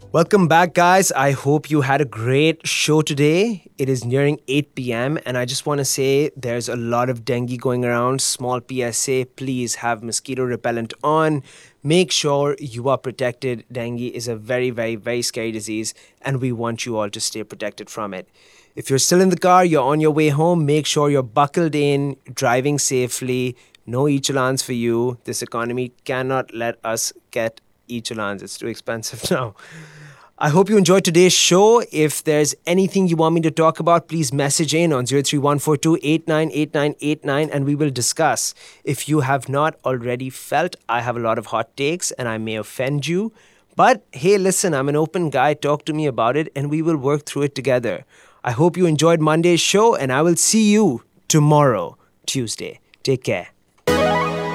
Welcome back, guys. I hope you had a great show today. It is nearing 8 p.m., and I just want to say there's a lot of dengue going around. Small PSA, please have mosquito repellent on. Make sure you are protected. Dengue is a very, very, very scary disease, and we want you all to stay protected from it. If you're still in the car, you're on your way home, make sure you're buckled in, driving safely. No e-challans for you. This economy cannot let us get e-challans. It's too expensive now. I hope you enjoyed today's show. If there's anything you want me to talk about, please message in on 03142898989 and we will discuss. If you have not already felt I have a lot of hot takes and I may offend you, but hey, listen, I'm an open guy. Talk to me about it and we will work through it together. I hope you enjoyed Monday's show and I will see you tomorrow, Tuesday. Take care.